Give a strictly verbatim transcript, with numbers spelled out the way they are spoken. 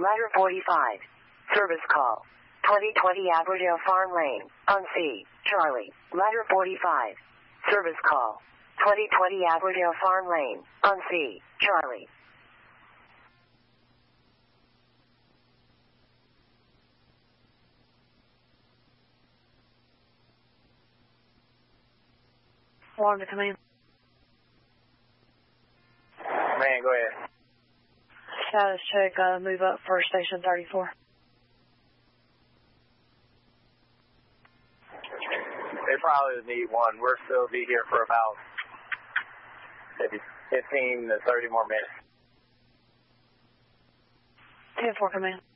Ladder forty-five. Service call. twenty twenty Aberdale Farm Lane, on C, Charlie. Ladder forty-five. Service call. twenty twenty Aberdale Farm Lane, on C, Charlie. Alarm to come in. Man, go ahead. Status check, uh, move up for station thirty-four. They probably need one. We'll still be here for about maybe fifteen to thirty more minutes. ten four, come in.